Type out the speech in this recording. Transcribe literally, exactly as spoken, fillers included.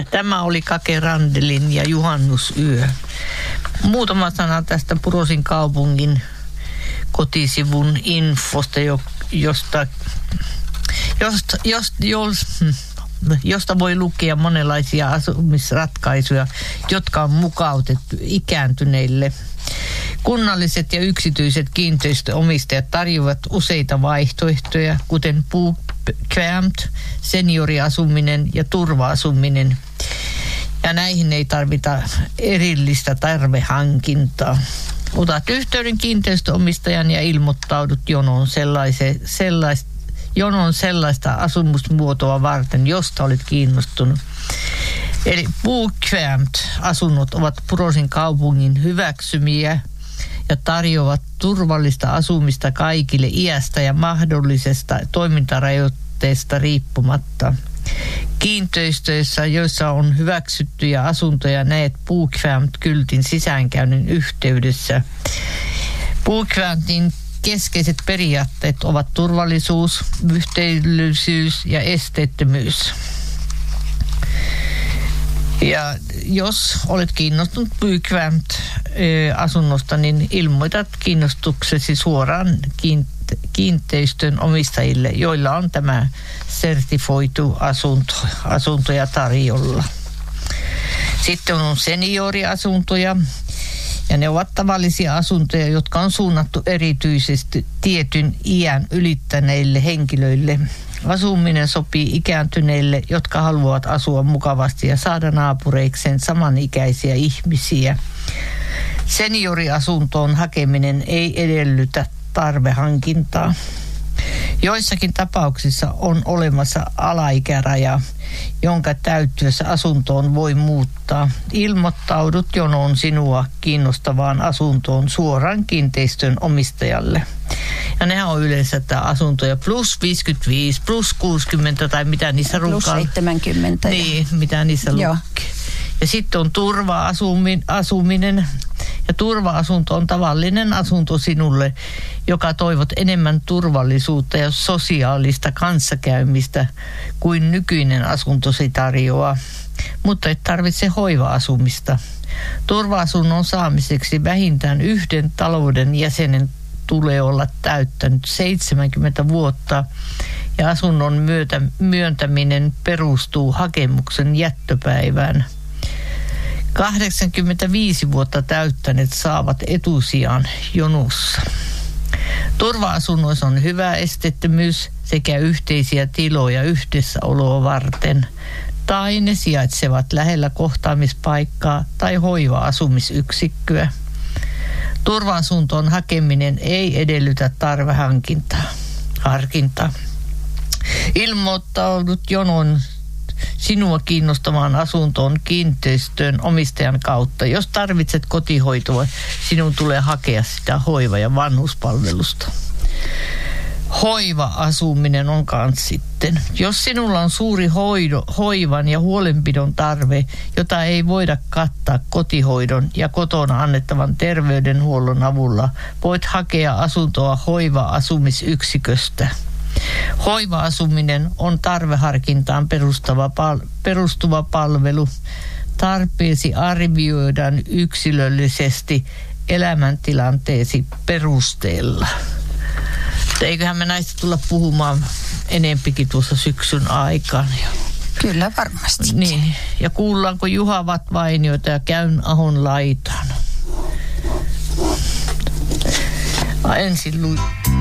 Tämä oli Kake Randelin ja Juhannusyö. Muutama sana tästä Purosin kaupungin kotisivun infosta, josta, josta, josta, josta voi lukea monenlaisia asumisratkaisuja, jotka on mukautettu ikääntyneille. Kunnalliset ja yksityiset kiinteistöomistajat tarjoavat useita vaihtoehtoja, kuten bookvamt, senioriasuminen ja turva-asuminen. Ja näihin ei tarvita erillistä tarvehankintaa. Otat yhteyden kiinteistöomistajan ja ilmoittaudut jonoon, sellaise, sellaista, jonoon sellaista asumusmuotoa varten, josta olet kiinnostunut. Eli bookvamt-asunnot ovat Purosin kaupungin hyväksymiä ja tarjoavat turvallista asumista kaikille iästä ja mahdollisesta toimintarajoitteesta riippumatta. Kiinteistöissä, joissa on hyväksyttyjä asuntoja, näet bookvamt-kyltin sisäänkäynnin yhteydessä. Bookvamtin keskeiset periaatteet ovat turvallisuus, yhteisöllisyys ja esteettömyys. Ja jos olet kiinnostunut bookvamt-asunnosta, niin ilmoitat kiinnostuksesi suoraan kiinteistön omistajille, joilla on tämä sertifoitu asunto, asuntoja tarjolla. Sitten on senioriasuntoja, ja ne ovat tavallisia asuntoja, jotka on suunnattu erityisesti tietyn iän ylittäneille henkilöille. Asuminen sopii ikääntyneille, jotka haluavat asua mukavasti ja saada naapureikseen samanikäisiä ihmisiä. Senioriasuntoon hakeminen ei edellytä tarvehankintaa. Joissakin tapauksissa on olemassa alaikäraja, jonka täyttyessä asuntoon voi muuttaa. Ilmoittaudut jonoon sinua kiinnostavaan asuntoon suoraan kiinteistön omistajalle. Ja nehän on yleensä tämä asuntoja plus viisikymmentäviisi, plus kuusikymmentä tai mitä niissä plus ruukaan. seitsemänkymmentä. Niin, mitä niissä lukee. Ja sitten on turva-asuminen. Ja turva-asunto on tavallinen asunto sinulle, joka toivot enemmän turvallisuutta ja sosiaalista kanssakäymistä kuin nykyinen asuntosi tarjoaa. Mutta et tarvitse hoiva-asumista. Turva-asunnon saamiseksi vähintään yhden talouden jäsenen tulee olla täyttänyt seitsemänkymmentä vuotta ja asunnon myötä, myöntäminen perustuu hakemuksen jättöpäivään. kahdeksankymmentäviisi vuotta täyttäneet saavat etusijan jonossa. Turva-asunnoissa on hyvä esteettömyys sekä yhteisiä tiloja yhdessäoloa varten, tai ne sijaitsevat lähellä kohtaamispaikkaa tai hoiva-asumisyksikköä. Turva-asuntoon hakeminen ei edellytä tarvehankintaa. Harkintaa. Ilmoittaudut jonon sinua kiinnostamaan asuntoon kiinteistön omistajan kautta. Jos tarvitset kotihoitoa, sinun tulee hakea sitä hoiva- ja vanhuspalvelusta. Hoiva-asuminen on kans sitten. Jos sinulla on suuri hoido, hoivan ja huolenpidon tarve, jota ei voida kattaa kotihoidon ja kotona annettavan terveydenhuollon avulla, voit hakea asuntoa hoiva-asumisyksiköstä. Hoiva-asuminen on tarveharkintaan perustava pal- perustuva palvelu. Tarpeesi arvioidaan yksilöllisesti elämäntilanteesi perusteella. Eiköhän me näistä tulla puhumaan enempikin tuossa syksyn aikana. Kyllä varmasti. Niin. Ja kuullaanko Juha Vatvainiota ja Käyn Ahon laitaan. Ensin lui.